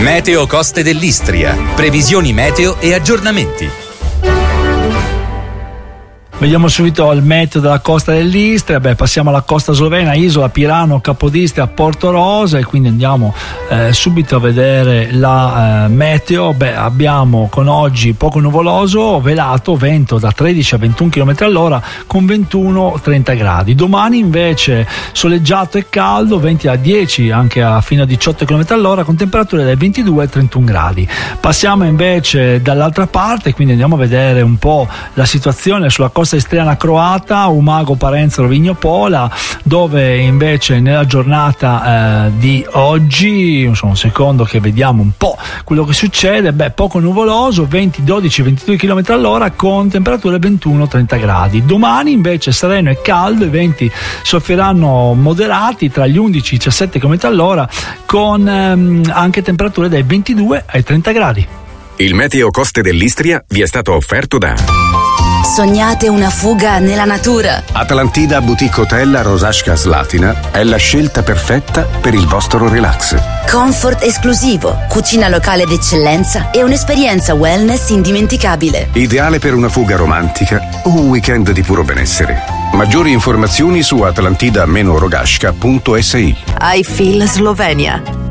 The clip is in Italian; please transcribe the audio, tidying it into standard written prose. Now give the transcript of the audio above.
Meteo Coste dell'Istria. Previsioni meteo e aggiornamenti. Vediamo subito il meteo della costa dell'Istria. Passiamo alla costa slovena, Isola, Pirano, Capodistria, Porto Rosa, e quindi andiamo subito a vedere la meteo. Abbiamo con oggi poco nuvoloso, velato, vento da 13 a 21 km all'ora con 21-30 gradi. Domani invece soleggiato e caldo, venti da 10 anche fino a 18 km all'ora con temperature dai 22 ai 31 gradi. Passiamo invece dall'altra parte, quindi andiamo a vedere un po' la situazione sulla costa istriana croata, Umago, Parenzo, Rovigno, Pola, dove invece nella giornata di oggi, un secondo che vediamo un po' quello che succede, poco nuvoloso, 20-12-22 km all'ora con temperature 21-30 gradi. Domani invece sereno e caldo, i venti soffieranno moderati tra gli 11 e i 17 km all'ora con anche temperature dai 22 ai 30 gradi. Il Meteo Coste dell'Istria vi è stato offerto da Sognate una fuga nella natura? Atlantida Boutique Hotel Rosasca Slatina è la scelta perfetta per il vostro relax. Comfort esclusivo, cucina locale d'eccellenza e un'esperienza wellness indimenticabile. Ideale per una fuga romantica o un weekend di puro benessere. Maggiori informazioni su atlantida-rogasca.si. I Feel Slovenia.